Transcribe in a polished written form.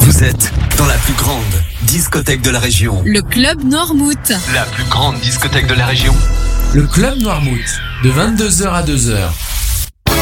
Vous êtes dans la plus grande discothèque de la région. Le Club Noirmouth. La plus grande discothèque de la région. Le Club Noirmouth, de 22h à 2h.